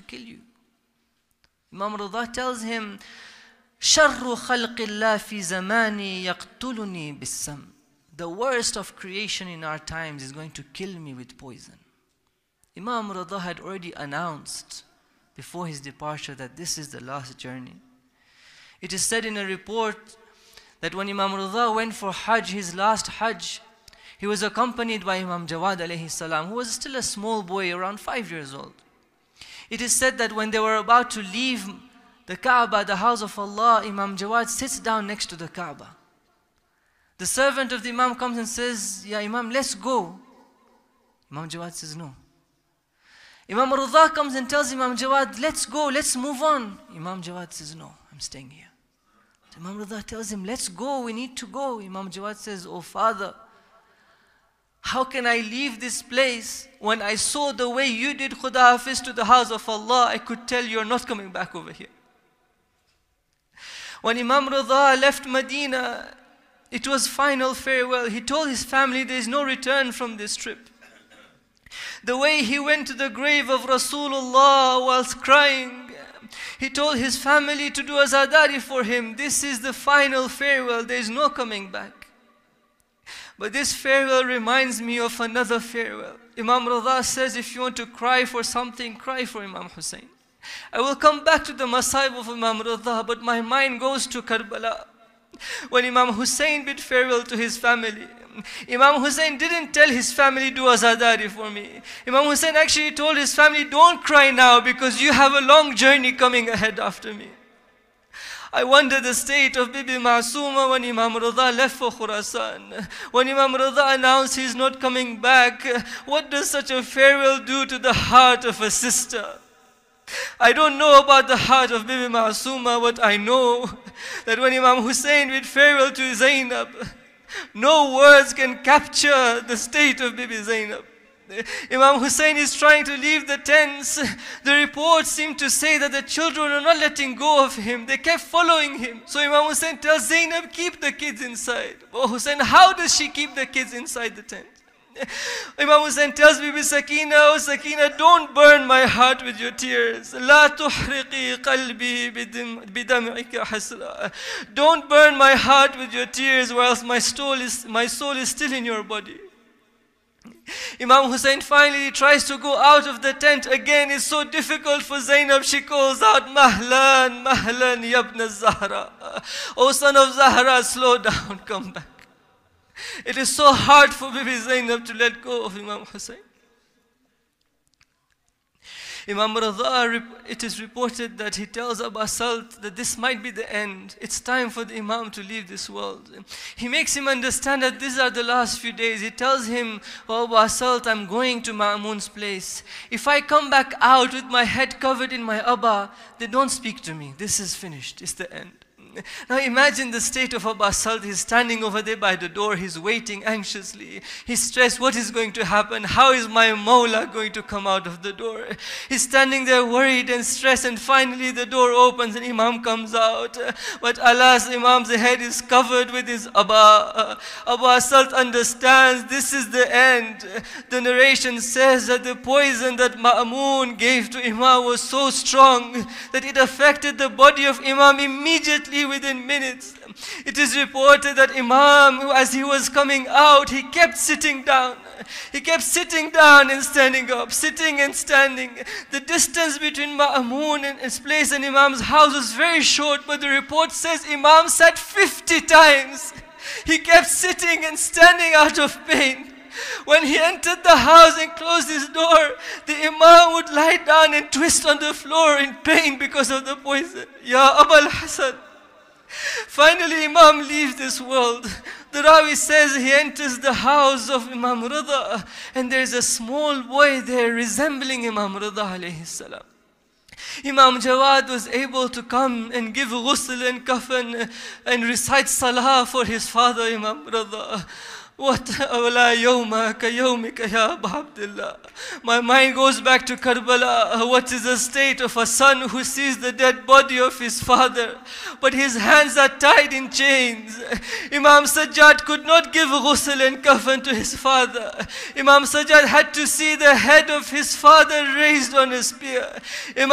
kill you. Imam Rida tells him, شَرُّ خَلْقِ اللَّهِ فِي زَمَانِي يَقْتُلُنِي بِالسَّمْ. The worst of creation in our times is going to kill me with poison. Imam Rida had already announced before his departure that this is the last journey. It is said in a report that when Imam Rida went for Hajj, his last Hajj, he was accompanied by Imam Jawad alayhi salam, who was still a small boy, around 5 years old. It is said that when they were about to leave the Kaaba, the house of Allah, Imam Jawad sits down next to the Kaaba. The servant of the Imam comes and says, Ya Imam, let's go. Imam Jawad says, no. Imam Rida comes and tells Imam Jawad, let's go, let's move on. Imam Jawad says, no, I'm staying here. So Imam Rida tells him, let's go, we need to go. Imam Jawad says, oh father, how can I leave this place? When I saw the way you did Khuda Hafiz to the house of Allah, I could tell you're not coming back over here. When Imam Rida left Medina, it was final farewell. He told his family there is no return from this trip. The way he went to the grave of Rasulullah whilst crying, he told his family to do azadari for him. This is the final farewell. There is no coming back. But this farewell reminds me of another farewell. Imam Rida says, if you want to cry for something, cry for Imam Hussein. I will come back to the Masaib of Imam Rida, but my mind goes to Karbala. When Imam Hussein bid farewell to his family, Imam Hussein didn't tell his family, do azadari for me. Imam Hussein actually told his family, don't cry now because you have a long journey coming ahead after me. I wonder the state of Bibi Masooma when Imam Rida left for Khurasan. When Imam Rida announced he's not coming back, what does such a farewell do to the heart of a sister? I don't know about the heart of Bibi Masooma, but I know that when Imam Hussein bid farewell to Zainab, no words can capture the state of Bibi Zainab. Imam Hussein is trying to leave the tents. The reports seem to say that the children are not letting go of him. They kept following him. So Imam Hussein tells Zainab, keep the kids inside. Oh Hussein, how does she keep the kids inside the tent? Imam Hussein tells Bibi Sakina, oh Sakina, don't burn my heart with your tears. La tuhriqi qalbi bidam'ika hasra. Don't burn my heart with your tears whilst my soul is still in your body. Imam Hussein finally tries to go out of the tent. Again, it's so difficult for Zainab. She calls out, Mahlan, Mahlan, Yabna Zahra. Oh son of Zahra, slow down, come back. It is so hard for Bibi Zainab to let go of Imam Hussein. Imam Rida, it is reported that he tells Abba Salt that this might be the end. It's time for the Imam to leave this world. He makes him understand that these are the last few days. He tells him, oh Abba Salt, I'm going to Ma'mun's place. If I come back out with my head covered in my Abba, they don't speak to me. This is finished. It's the end. Now imagine the state of Abba Salt. He's standing over there by the door. He's waiting anxiously. He's stressed. What is going to happen? How is my Mawla going to come out of the door? He's standing there worried and stressed, and finally the door opens and Imam comes out. But alas, Imam's head is covered with his Abba. Abba Salt understands this is the end. The narration says that the poison that Ma'mun gave to Imam was so strong that it affected the body of Imam immediately within minutes. It is reported that Imam, as he was coming out, he kept sitting down. He kept sitting down and standing up, sitting and standing. The distance between Ma'mun and his place and Imam's house was very short, but the report says Imam sat 50 times. He kept sitting and standing out of pain. When he entered the house and closed his door, the Imam would lie down and twist on the floor in pain because of the poison. Ya Abul Hasan. Finally, Imam leaves this world. The Rawi says he enters the house of Imam Rida, and there's a small boy there resembling Imam Rida alayhi salam. Imam Jawad was able to come and give ghusl and kafan and recite salah for his father, Imam Rida. What awla yawma ka yawmika ya Abu Abdullah. My mind goes back to Karbala. What is the state of a son who sees the dead body of his father, but his hands are tied in chains? Imam Sajjad could not give ghusl and kafan to his father. Imam Sajjad had to see the head of his father raised on a spear.